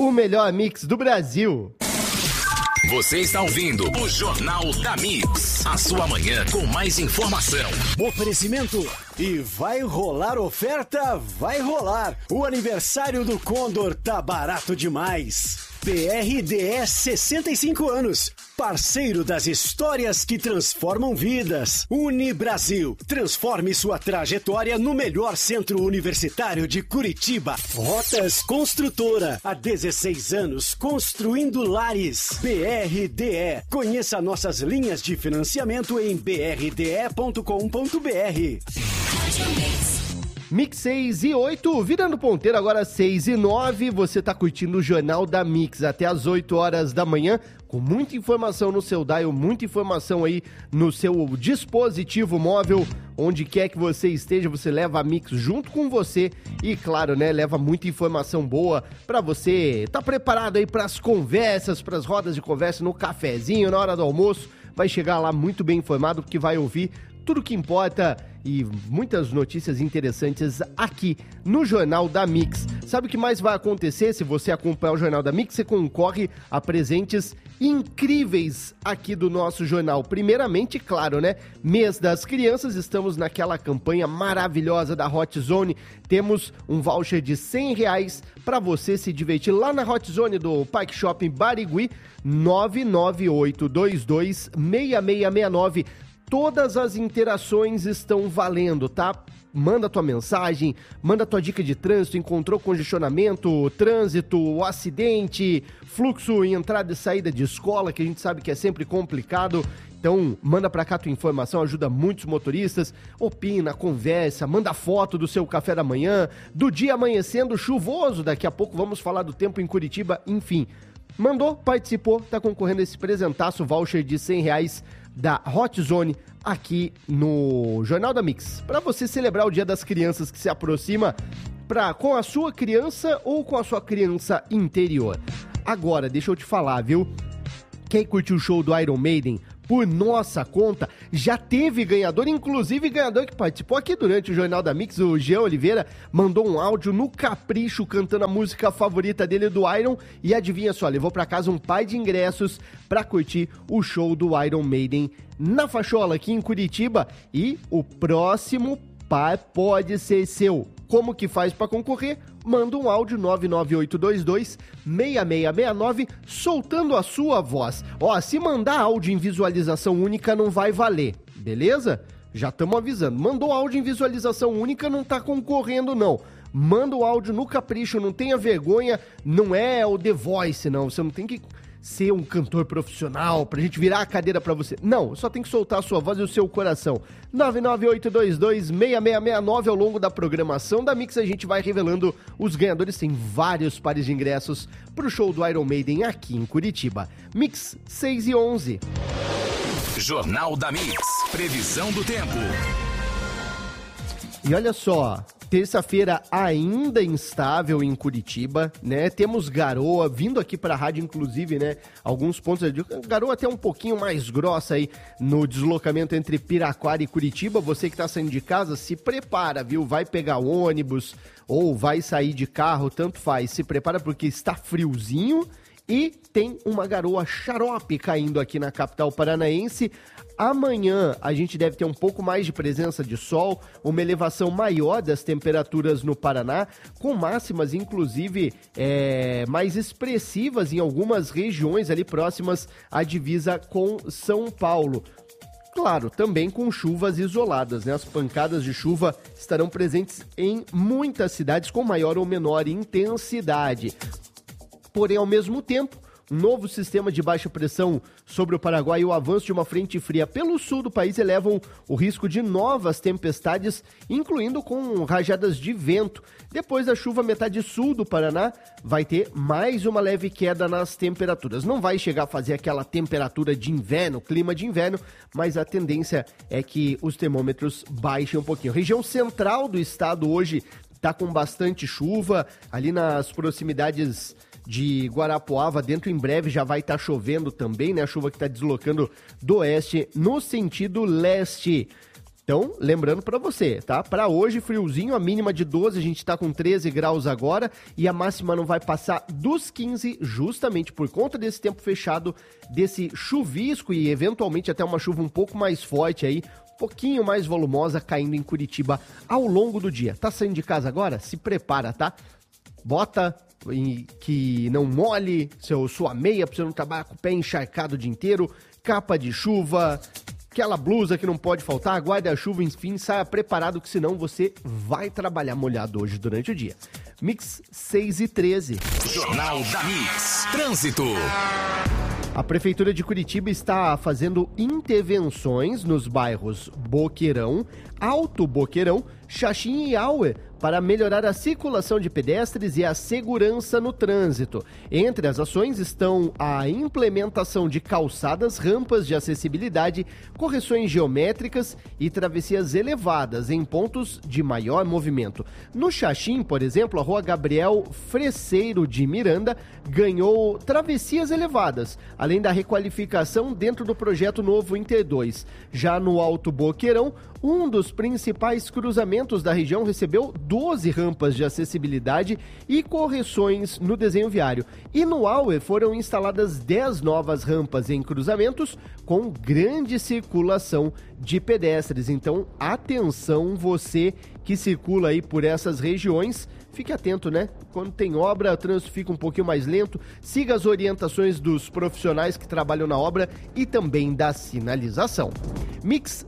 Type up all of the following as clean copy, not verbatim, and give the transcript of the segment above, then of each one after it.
o melhor mix do Brasil. Você está ouvindo o Jornal da Mix, a sua manhã com mais informação. Oferecimento. E vai rolar oferta? Vai rolar. O aniversário do Condor tá barato demais. BRDE 65 anos. Parceiro das histórias que transformam vidas. Unibrasil. Transforme sua trajetória no melhor centro universitário de Curitiba. Rotas Construtora. Há 16 anos construindo lares. BRDE. Conheça nossas linhas de financiamento em brde.com.br. Mix 6 e 8, virando ponteiro agora 6 e 9, você tá curtindo o Jornal da Mix até as 8 horas da manhã, com muita informação no seu dial, muita informação aí no seu dispositivo móvel, onde quer que você esteja, você leva a Mix junto com você e, claro, né, leva muita informação boa pra você tá preparado aí pras conversas, pras rodas de conversa no cafezinho, na hora do almoço, vai chegar lá muito bem informado, porque vai ouvir tudo que importa e muitas notícias interessantes aqui no Jornal da Mix. Sabe o que mais vai acontecer se você acompanhar o Jornal da Mix? Você concorre a presentes incríveis aqui do nosso jornal. Primeiramente, claro, né? Mês das Crianças, estamos naquela campanha maravilhosa da Hot Zone. Temos um voucher de R$100 para você se divertir lá na Hot Zone do Parque Shopping Barigui, 998226669. Todas as interações estão valendo, tá? Manda tua mensagem, manda tua dica de trânsito, encontrou congestionamento, trânsito, acidente, fluxo em entrada e saída de escola, que a gente sabe que é sempre complicado. Então, manda pra cá tua informação, ajuda muitos motoristas, opina, conversa, manda foto do seu café da manhã, do dia amanhecendo chuvoso, daqui a pouco vamos falar do tempo em Curitiba, enfim. Mandou, participou, tá concorrendo a esse presentaço, voucher de R$100 da Hot Zone aqui no Jornal da Mix. Para você celebrar o Dia das Crianças que se aproxima com a sua criança ou com a sua criança interior. Agora, deixa eu te falar, viu? Quem curtiu o show do Iron Maiden por nossa conta, já teve ganhador, inclusive ganhador que participou aqui durante o Jornal da Mix, o Jean Oliveira, mandou um áudio no capricho cantando a música favorita dele do Iron e adivinha só, levou pra casa um par de ingressos pra curtir o show do Iron Maiden na Fachola aqui em Curitiba e o próximo par pode ser seu. Como que faz para concorrer? Manda um áudio 99822-6669 soltando a sua voz. Ó, se mandar áudio em visualização única não vai valer, beleza? Já estamos avisando. Mandou áudio em visualização única, não tá concorrendo não. Manda o áudio no capricho, não tenha vergonha, não é o The Voice não, você não tem que ser um cantor profissional pra gente virar a cadeira pra você. Não, só tem que soltar a sua voz e o seu coração. 99822-6669 ao longo da programação da Mix a gente vai revelando os ganhadores. Tem vários pares de ingressos pro show do Iron Maiden aqui em Curitiba. Mix 6 e 11. Jornal da Mix. Previsão do tempo. E olha só, terça-feira ainda instável em Curitiba, né? Temos garoa vindo aqui para a rádio, inclusive, né? Alguns pontos de garoa até um pouquinho mais grossa aí no deslocamento entre Piraquara e Curitiba. Você que está saindo de casa, se prepara, viu? Vai pegar ônibus ou vai sair de carro, tanto faz. Se prepara porque está friozinho e tem uma garoa xarope caindo aqui na capital paranaense. Amanhã a gente deve ter um pouco mais de presença de sol, uma elevação maior das temperaturas no Paraná, com máximas inclusive mais expressivas em algumas regiões ali próximas à divisa com São Paulo. Claro, também com chuvas isoladas, né? As pancadas de chuva estarão presentes em muitas cidades com maior ou menor intensidade. Porém, ao mesmo tempo, um novo sistema de baixa pressão sobre o Paraguai e o avanço de uma frente fria pelo sul do país elevam o risco de novas tempestades, incluindo com rajadas de vento. Depois da chuva, metade sul do Paraná vai ter mais uma leve queda nas temperaturas. Não vai chegar a fazer aquela temperatura de inverno, clima de inverno, mas a tendência é que os termômetros baixem um pouquinho. Região central do estado hoje está com bastante chuva, ali nas proximidades de Guarapuava, dentro em breve já vai estar chovendo também, né? A chuva que está deslocando do oeste no sentido leste. Então, lembrando para você, tá? Para hoje, friozinho, a mínima de 12, a gente tá com 13 graus agora e a máxima não vai passar dos 15, justamente por conta desse tempo fechado, desse chuvisco e eventualmente até uma chuva um pouco mais forte aí, um pouquinho mais volumosa caindo em Curitiba ao longo do dia. Tá saindo de casa agora? Se prepara, tá? Bota que não molhe sua meia pra você não trabalhar com o pé encharcado o dia inteiro, capa de chuva, aquela blusa que não pode faltar, guarda-chuva, enfim, saia preparado que senão você vai trabalhar molhado hoje durante o dia. Mix 6:13. Jornal da Mix. Trânsito. A Prefeitura de Curitiba está fazendo intervenções nos bairros Boqueirão, Alto Boqueirão, Xaxim e Auer para melhorar a circulação de pedestres e a segurança no trânsito. Entre as ações estão a implementação de calçadas, rampas de acessibilidade, correções geométricas e travessias elevadas em pontos de maior movimento. No Xaxim, por exemplo, a Rua Gabriel Freseiro de Miranda ganhou travessias elevadas, além da requalificação dentro do projeto Novo Inter 2. Já no Alto Boqueirão, um dos principais cruzamentos da região recebeu 12 rampas de acessibilidade e correções no desenho viário. E no Auer foram instaladas 10 novas rampas em cruzamentos com grande circulação de pedestres. Então, atenção você que circula aí por essas regiões, fique atento, né? Quando tem obra, o trânsito fica um pouquinho mais lento. Siga as orientações dos profissionais que trabalham na obra e também da sinalização. Mix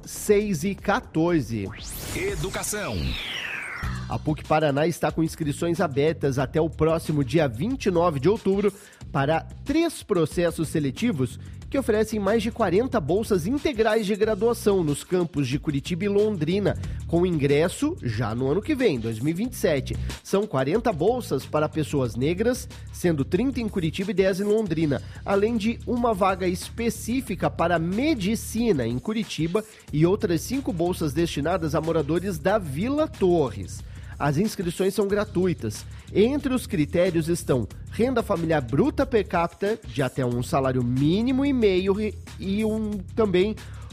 6:14. Educação. A PUC Paraná está com inscrições abertas até o próximo dia 29 de outubro para 3 processos seletivos que oferecem mais de 40 bolsas integrais de graduação nos campos de Curitiba e Londrina, com ingresso já no ano que vem, 2027. São 40 bolsas para pessoas negras, sendo 30 em Curitiba e 10 em Londrina, além de uma vaga específica para medicina em Curitiba e outras 5 bolsas destinadas a moradores da Vila Torres. As inscrições são gratuitas. Entre os critérios estão renda familiar bruta per capita de até um salário mínimo e meio e também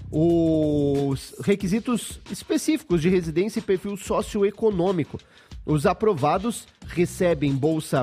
os requisitos específicos de residência e perfil socioeconômico. Os aprovados recebem bolsa